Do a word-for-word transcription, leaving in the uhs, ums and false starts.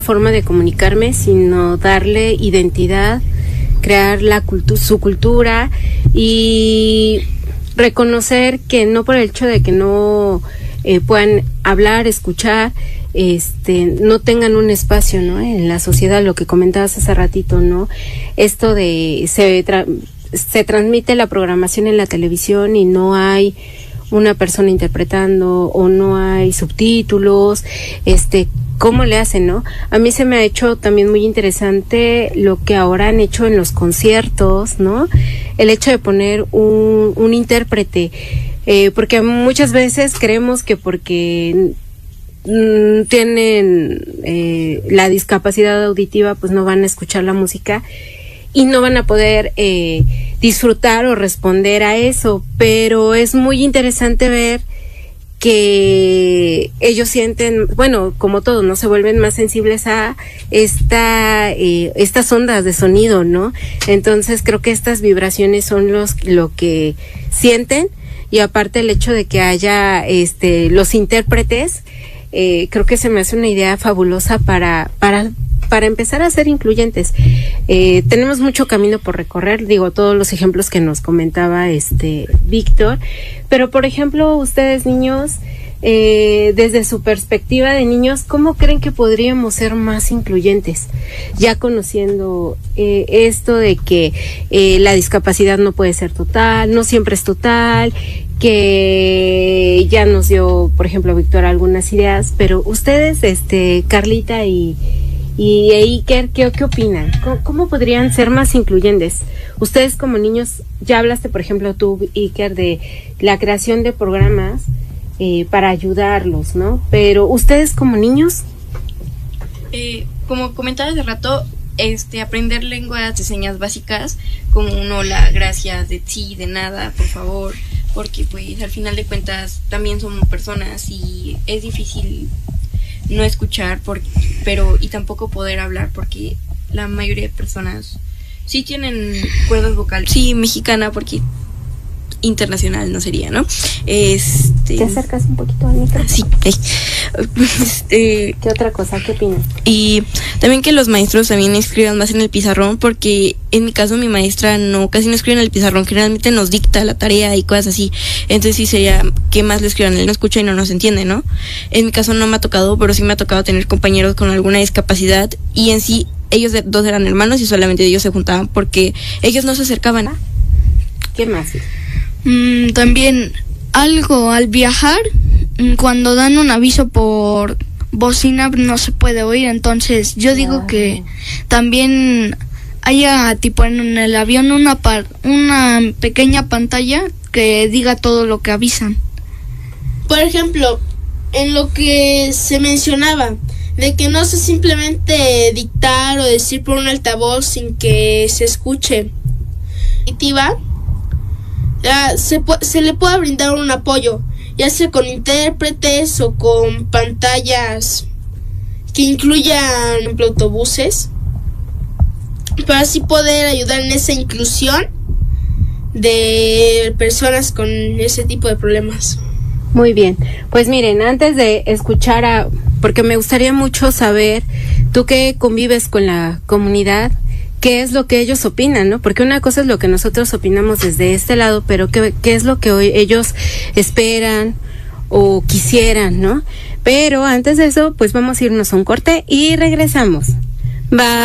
forma de comunicarme, sino darle identidad, crear la cultu- su cultura y reconocer que no por el hecho de que no eh, puedan hablar, escuchar, este, no tengan un espacio, ¿no? En la sociedad, lo que comentabas hace ratito, ¿no? Esto de se tra- se transmite la programación en la televisión y no hay una persona interpretando o no hay subtítulos, este, ¿cómo le hacen, no? A mí se me ha hecho también muy interesante lo que ahora han hecho en los conciertos, ¿no? El hecho de poner un, un intérprete, eh, porque muchas veces creemos que porque mm, tienen eh, la discapacidad auditiva, pues no van a escuchar la música y no van a poder eh, disfrutar o responder a eso, pero es muy interesante ver que ellos sienten, bueno, como todos, ¿no? Se vuelven más sensibles a esta, eh, estas ondas de sonido, ¿no? Entonces creo que estas vibraciones son los, lo que sienten, y aparte el hecho de que haya, este, los intérpretes, eh, creo que se me hace una idea fabulosa para, para, para empezar a ser incluyentes. Eh, tenemos mucho camino por recorrer, digo, todos los ejemplos que nos comentaba este Víctor, pero por ejemplo, ustedes niños, eh, desde su perspectiva de niños, ¿cómo creen que podríamos ser más incluyentes? Ya conociendo eh, esto de que eh, la discapacidad no puede ser total, no siempre es total, que ya nos dio, por ejemplo, Víctor, algunas ideas, pero ustedes, este, Carlita y Y Iker, ¿qué, qué opinan? ¿Cómo, ¿Cómo podrían ser más incluyentes? Ustedes como niños, ya hablaste, por ejemplo, tú, Iker, de la creación de programas eh, para ayudarlos, ¿no? Pero ustedes como niños... Eh, como comentaba hace rato, este, aprender lenguas de señas básicas, como un hola, gracias, de sí, de nada, por favor, porque pues al final de cuentas también somos personas y es difícil no escuchar, por, pero y tampoco poder hablar, porque la mayoría de personas sí tienen cuerdas vocales, sí, mexicana, porque internacional no sería, ¿no? Este, ¿Te acercas un poquito al micrófono? Sí. Este, ¿qué otra cosa? ¿Qué opinas? Y también que los maestros también escriban más en el pizarrón, porque en mi caso mi maestra no casi no escribe en el pizarrón, generalmente nos dicta la tarea y cosas así. Entonces sí sería que más le escriban, él no escucha y no nos entiende, ¿no? En mi caso no me ha tocado, pero sí me ha tocado tener compañeros con alguna discapacidad, y en sí ellos de, dos eran hermanos y solamente ellos se juntaban porque ellos no se acercaban. ¿Qué más? Mm, también algo al viajar, cuando dan un aviso por bocina no se puede oír, entonces yo digo wow. que también haya tipo en el avión una par, una pequeña pantalla que diga todo lo que avisan. Por ejemplo, en lo que se mencionaba de que no se simplemente dictar o decir por un altavoz sin que se escuche, ya, se, se le puede brindar un apoyo, ya sea con intérpretes o con pantallas que incluyan, por ejemplo, autobuses, para así poder ayudar en esa inclusión de personas con ese tipo de problemas. Muy bien, pues miren, antes de escuchar a, porque me gustaría mucho saber, tú que convives con la comunidad, qué es lo que ellos opinan, ¿no? Porque una cosa es lo que nosotros opinamos desde este lado, pero qué, qué es lo que hoy ellos esperan o quisieran, ¿no? Pero antes de eso, pues vamos a irnos a un corte y regresamos. Bye.